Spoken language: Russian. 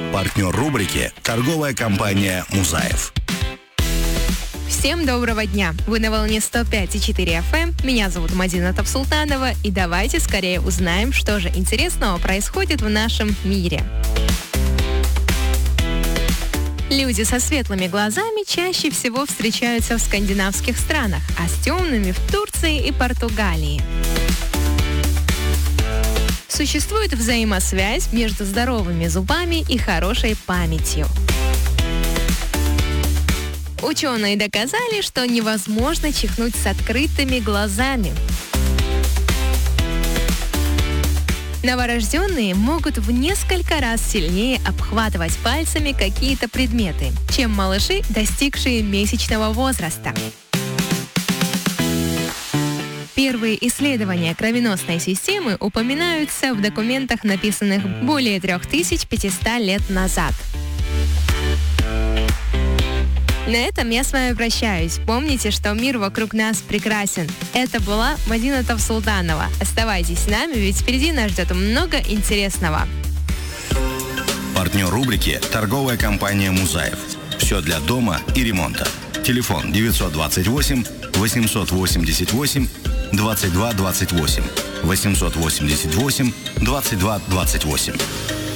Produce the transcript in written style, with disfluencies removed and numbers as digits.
Партнер рубрики «Торговая компания Музаев». Всем доброго дня! Вы на волне 105,4 FM. Меня зовут Мадина Тавсултанова. И давайте скорее узнаем, что же интересного происходит в нашем мире. Люди со светлыми глазами чаще всего встречаются в скандинавских странах, а с темными в Турции и Португалии. Существует взаимосвязь между здоровыми зубами и хорошей памятью. Ученые доказали, что невозможно чихнуть с открытыми глазами. Новорожденные могут в несколько раз сильнее обхватывать пальцами какие-то предметы, чем малыши, достигшие месячного возраста. Первые исследования кровеносной системы упоминаются в документах, написанных более 3500 лет назад. На этом я с вами прощаюсь. Помните, что мир вокруг нас прекрасен. Это была Мадина Тавсултанова. Оставайтесь с нами, ведь впереди нас ждет много интересного. Партнер рубрики «Торговая компания Музаев». Все для дома и ремонта. Телефон 928 888 2228 888 2228.